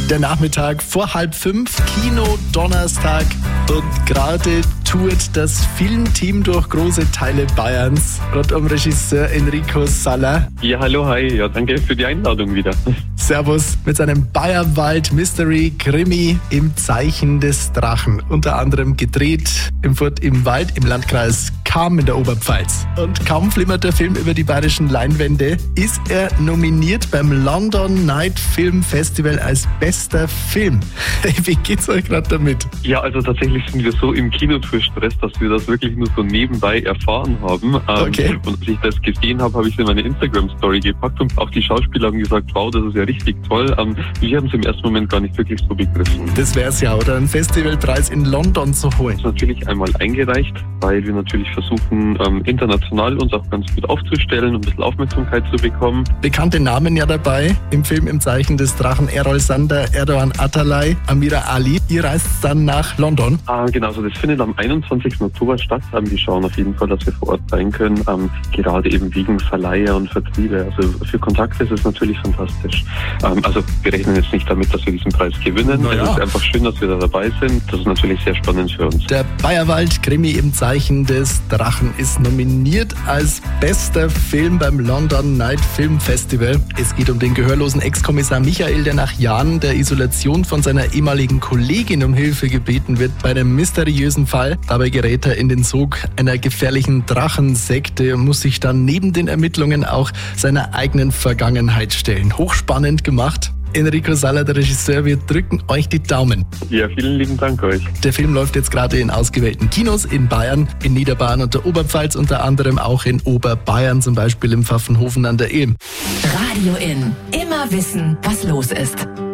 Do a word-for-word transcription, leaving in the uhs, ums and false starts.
Der Nachmittag vor halb fünf, Kino Donnerstag, und gerade tourt das Filmteam durch große Teile Bayerns. Rund um Regisseur Enrico Salla. Ja, hallo, hi. Ja, danke für die Einladung wieder. Servus. Mit seinem Bayerwald Mystery Krimi im Zeichen des Drachen. Unter anderem gedreht im Furt im Wald im Landkreis Cham in der Oberpfalz. Und kaum flimmert der Film über die bayerischen Leinwände, ist er nominiert beim London Night Film Festival als bester Film. Wie geht's euch gerade damit? Ja, also tatsächlich sind wir so im Kinotour-Stress, dass wir das wirklich nur so nebenbei erfahren haben. Okay. Ähm, und als ich das gesehen habe, habe ich es in meine Instagram-Story gepackt und auch die Schauspieler haben gesagt, wow, das ist ja richtig toll. Ähm, wir haben es im ersten Moment gar nicht wirklich so begriffen. Das wär's ja, oder einen Festivalpreis in London zu holen. Das ist natürlich einmal eingereicht, weil wir natürlich versuchen, ähm, international uns auch ganz gut aufzustellen und ein bisschen Aufmerksamkeit zu bekommen. Bekannte Namen ja dabei im Film im Zeichen des Drachen: Errol Sander, Erdoğan Atalay, Amira Ali. Ihr reist dann nach London. Ah, genau, also das findet am einundzwanzigsten Oktober statt. Ähm, wir schauen auf jeden Fall, dass wir vor Ort sein können, ähm, gerade eben wegen Verleiher und Vertriebe. Also für Kontakte ist es natürlich fantastisch. Ähm, also wir rechnen jetzt nicht damit, dass wir diesen Preis gewinnen. Naja. Es ist einfach schön, dass wir da dabei sind. Das ist natürlich sehr spannend für uns. Der Bayerwald Krimi im Zeichen des Drachen ist nominiert als bester Film beim London Night Film Festival. Es geht um den gehörlosen Ex-Kommissar Michael, der nach Jahren der Isolation von seiner ehemaligen Kollegin um Hilfe gebeten wird bei einem mysteriösen Fall. Dabei gerät er in den Sog einer gefährlichen Drachensekte und muss sich dann neben den Ermittlungen auch seiner eigenen Vergangenheit stellen. Hochspannend gemacht. Enrico Salla, der Regisseur, wir drücken euch die Daumen. Ja, vielen lieben Dank euch. Der Film läuft jetzt gerade in ausgewählten Kinos in Bayern, in Niederbayern und der Oberpfalz, unter anderem auch in Oberbayern, zum Beispiel im Pfaffenhofen an der Ilm. Radio In. Immer wissen, was los ist.